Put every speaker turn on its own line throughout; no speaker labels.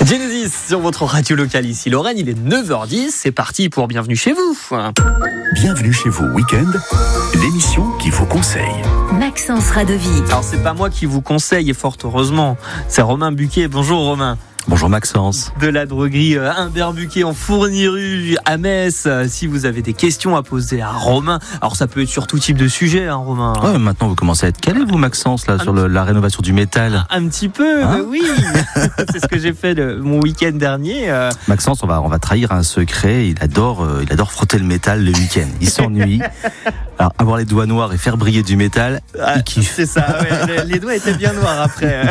Genesis sur votre radio locale ici Lorraine, il est 9h10, c'est parti pour Bienvenue chez vous.
Bienvenue chez vous Week-end, l'émission qui vous conseille.
Maxence Radovi.
Alors c'est pas moi qui vous conseille et fort heureusement, c'est Romain Buquet. Bonjour Romain.
Bonjour Maxence.
De la droguerie Humbert Buquet en Fourniru à Metz. Si vous avez des questions à poser à Romain, alors ça peut être sur tout type de sujet, hein, Romain.
Ouais, maintenant vous commencez à être calé vous Maxence là sur la rénovation du métal.
Un petit peu, oui. C'est ce que j'ai fait mon week-end dernier.
Maxence, on va trahir un secret. Il adore frotter le métal le week-end. Il s'ennuie. Alors avoir les doigts noirs et faire briller du métal, il kiffe.
C'est ça. Ouais, les doigts étaient bien noirs après.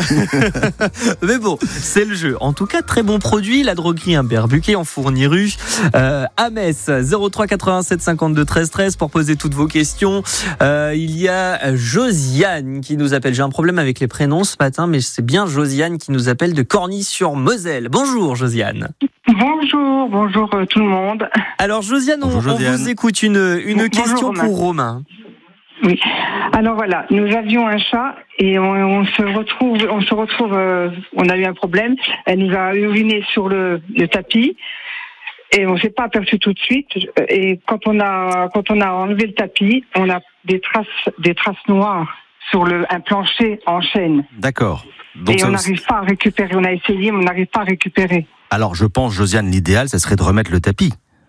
Mais bon, c'est le jeu. En tout cas, très bon produit, la droguerie Humbert Buquet en Fourniru à Metz. 03 87 52 13 13 pour poser toutes vos questions. Il y a Josiane qui nous appelle. J'ai un problème avec les prénoms ce matin, mais c'est bien Josiane qui nous appelle de Corny-sur-Moselle. Bonjour Josiane.
Bonjour tout le monde.
Alors Josiane, on vous écoute une question
Romain.
pour Romain.
Oui. Alors voilà, nous avions un chat et on se retrouve, on a eu un problème. Elle nous a uriné sur le tapis et on s'est pas aperçu tout de suite. Et quand on a enlevé le tapis, on a des traces noires sur un plancher en chêne.
D'accord. Donc
et on n'arrive pas à récupérer. On a essayé, mais on n'arrive pas à récupérer.
Alors je pense, Josiane, l'idéal, ça serait de remettre le tapis.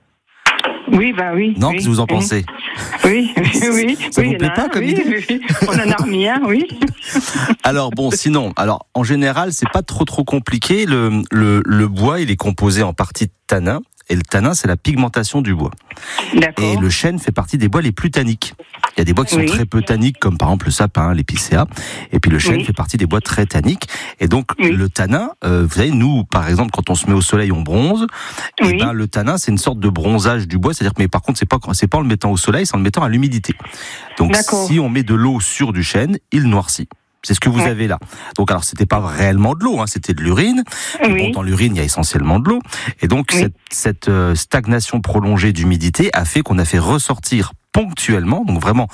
Oui, oui.
Non,
oui,
qu'est-ce que vous en pensez?
Oui.
Ça vous plaît pas comme idée?
Oui. On en a remis un, oui.
Alors bon, sinon, en général, c'est pas trop compliqué. Le bois, il est composé en partie de tanin. Et le tanin, c'est la pigmentation du bois.
D'accord.
Et le chêne fait partie des bois les plus tanniques. Il y a des bois qui sont très peu tanniques, comme par exemple le sapin, l'épicéa. Et puis le chêne fait partie des bois très tanniques. Et donc le tanin, vous savez, nous, par exemple, quand on se met au soleil, on bronze. Et ben le tanin, c'est une sorte de bronzage du bois. C'est-à-dire que, mais par contre, c'est pas en le mettant au soleil, c'est en le mettant à l'humidité. Donc si on met de l'eau sur du chêne, il noircit. C'est ce que vous avez là. Donc alors c'était pas réellement de l'eau, c'était de l'urine. Bon, dans l'urine il y a essentiellement de l'eau. Et donc cette stagnation prolongée d'humidité a fait qu'on a fait ressortir ponctuellement, donc vraiment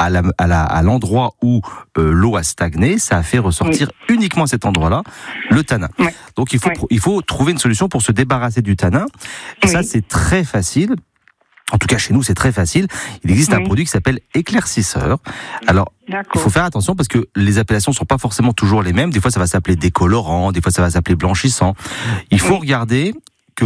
à l'endroit où l'eau a stagné, ça a fait ressortir uniquement à cet endroit-là le tanin. Donc il faut trouver une solution pour se débarrasser du tanin. Et ça c'est très facile. En tout cas, chez nous, c'est très facile. Il existe un produit qui s'appelle éclaircisseur. Alors, il faut faire attention parce que les appellations sont pas forcément toujours les mêmes. Des fois, ça va s'appeler décolorant, des fois, ça va s'appeler blanchissant. Il faut regarder que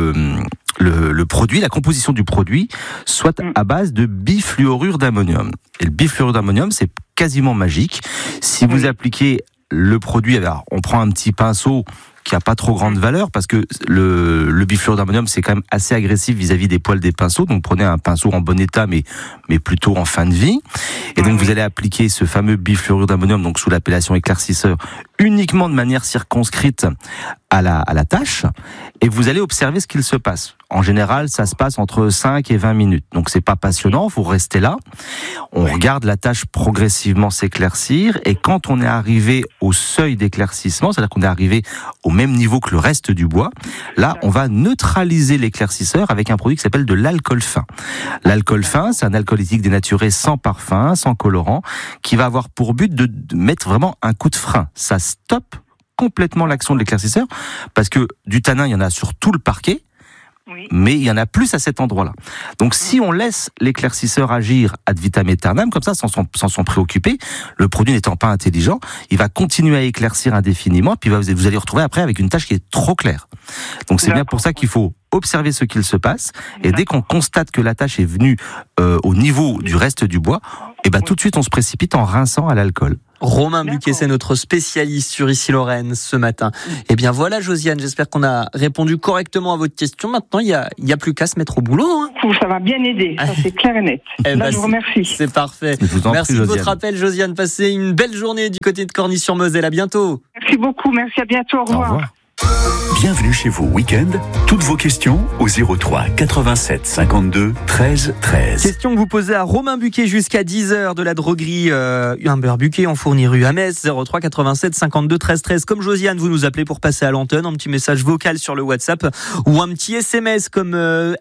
le produit, la composition du produit, soit à base de bifluorure d'ammonium. Et le bifluorure d'ammonium, c'est quasiment magique. Si vous appliquez le produit, alors, on prend un petit pinceau qui a pas trop grande valeur parce que le bifluorure d'ammonium c'est quand même assez agressif vis-à-vis des poils des pinceaux, donc prenez un pinceau en bon état mais plutôt en fin de vie et donc vous allez appliquer ce fameux bifluorure d'ammonium donc sous l'appellation éclaircisseur uniquement de manière circonscrite à la tâche et vous allez observer ce qu'il se passe. En général, ça se passe entre 5 et 20 minutes. Donc c'est pas passionnant, vous restez là. On regarde la tâche progressivement s'éclaircir et quand on est arrivé au seuil d'éclaircissement, c'est-à-dire qu'on est arrivé au même niveau que le reste du bois, là, on va neutraliser l'éclaircisseur avec un produit qui s'appelle de l'alcool fin. L'alcool fin, c'est un alcool éthylique dénaturé sans parfum, sans colorant, qui va avoir pour but de mettre vraiment un coup de frein. Ça stoppe complètement l'action de l'éclaircisseur parce que du tanin, il y en a sur tout le parquet. Mais il y en a plus à cet endroit-là. Donc si on laisse l'éclaircisseur agir ad vitam aeternam, comme ça, sans s'en préoccuper, le produit n'étant pas intelligent, il va continuer à éclaircir indéfiniment, puis vous allez retrouver après avec une tâche qui est trop claire. Donc c'est bien pour ça qu'il faut observer ce qu'il se passe, et dès qu'on constate que la tâche est venue au niveau du reste du bois, et ben tout de suite on se précipite en rinçant à l'alcool.
Romain Buquet, c'est notre spécialiste sur Ici Lorraine ce matin. Et bien voilà Josiane, j'espère qu'on a répondu correctement à votre question. Maintenant, il y a plus qu'à se mettre au boulot.
Ça va bien aider, ça c'est clair et net. Là, je vous remercie.
C'est parfait.
Merci
de votre appel Josiane. Passez une belle journée du côté de Corny-sur-Moselle. À bientôt.
Merci beaucoup, merci, à bientôt, au revoir.
Au revoir.
Bienvenue chez vous Week-end. Toutes vos questions au 03 87 52 13 13.
Question que vous posez à Romain Buquet jusqu'à 10h de la droguerie Humbert Buquet en Fourniru à Metz. 03 87 52 13 13. Comme Josiane, vous nous appelez pour passer à l'antenne, un petit message vocal sur le WhatsApp ou un petit SMS comme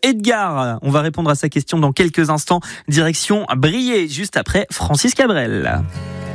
Edgar. On va répondre à sa question dans quelques instants. Direction Briey, juste après Francis Cabrel.